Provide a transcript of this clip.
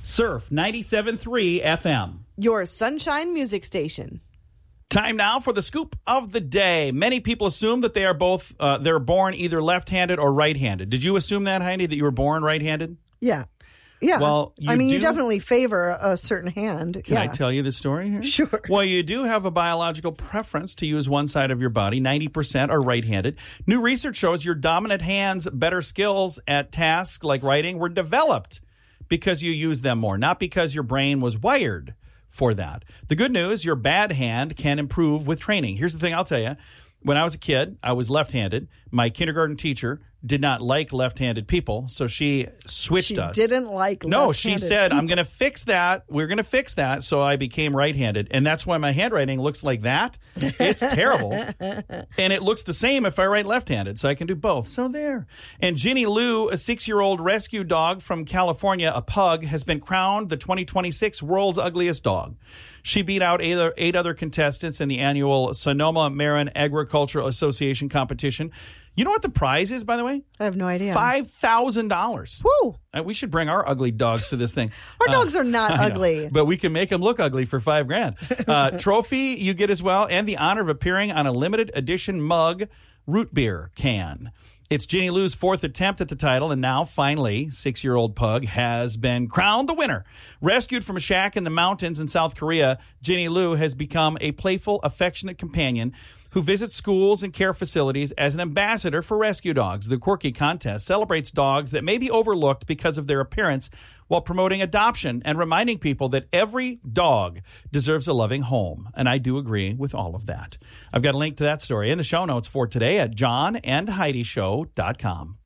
Surf 97.3 FM. Your sunshine music station. Time now for the scoop of the day. Many people assume that they are both, they're born either left-handed or right-handed. Did you assume that, Heidi, that you were born right-handed? Yeah. Yeah. Well, you definitely favor a certain hand. Can I tell you the story here? Sure. Well, you do have a biological preference to use one side of your body. 90% are right-handed. New research shows your dominant hand's better skills at tasks like writing were developed because you use them more, not because your brain was wired for that. The good news, your bad hand can improve with training. Here's the thing I'll tell you. When I was a kid, I was left-handed. My kindergarten teacher did not like left-handed people, so she switched us. She didn't like No, left-handed she said, people. I'm going to fix that. We're going to fix that. So I became right-handed. And that's why my handwriting looks like that. It's terrible. And it looks the same if I write left-handed, so I can do both. So there. And Ginny Lou, a 6-year-old rescue dog from California, a pug, has been crowned the 2026 World's Ugliest Dog. She beat out 8 other contestants in the annual Sonoma Marin Agricultural Association competition. You know what the prize is, by the way? I have no idea. $5,000. Woo! We should bring our ugly dogs to this thing. Our dogs are not ugly. But we can make them look ugly for $5,000. Trophy you get as well, and the honor of appearing on a limited edition mug root beer can. It's Ginny Lou's 4th attempt at the title, and now, finally, 6-year-old pug has been crowned the winner. Rescued from a shack in the mountains in South Korea, Ginny Lou has become a playful, affectionate companion who visits schools and care facilities as an ambassador for rescue dogs. The Quirky contest celebrates dogs that may be overlooked because of their appearance while promoting adoption and reminding people that every dog deserves a loving home. And I do agree with all of that. I've got a link to that story in the show notes for today at johnandheidishow.com.